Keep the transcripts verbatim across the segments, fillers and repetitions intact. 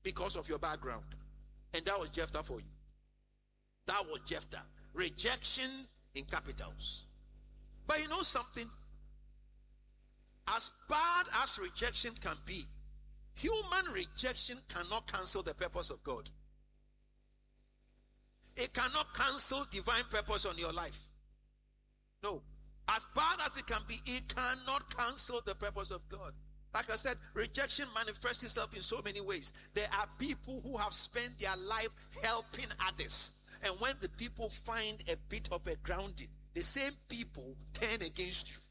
because of your background. And that was Jephthah for you. That was Jephthah. Rejection in capitals. But you know something? As bad as rejection can be, human rejection cannot cancel the purpose of God. It cannot cancel divine purpose on your life. No. As bad as it can be, it cannot cancel the purpose of God. Like I said, rejection manifests itself in so many ways. There are people who have spent their life helping others. And when the people find a bit of a grounding, the same people turn against you.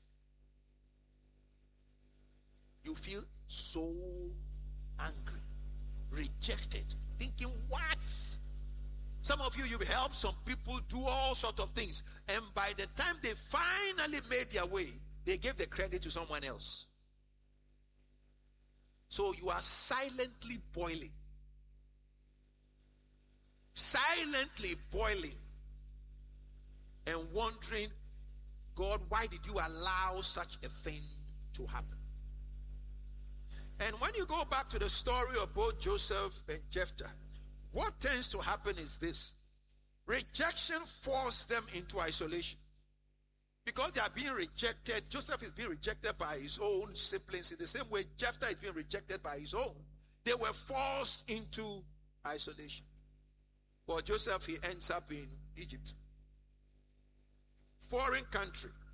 You feel so angry, rejected, thinking, what? Some of you, you've helped some people do all sorts of things. And by the time they finally made their way, they gave the credit to someone else. So you are silently boiling. Silently boiling. And wondering, God, why did you allow such a thing to happen? And when you go back to the story of both Joseph and Jephthah, what tends to happen is this. Rejection forced them into isolation. Because they are being rejected, Joseph is being rejected by his own siblings in the same way Jephthah is being rejected by his own. They were forced into isolation. For Joseph, he ends up in Egypt. Foreign country.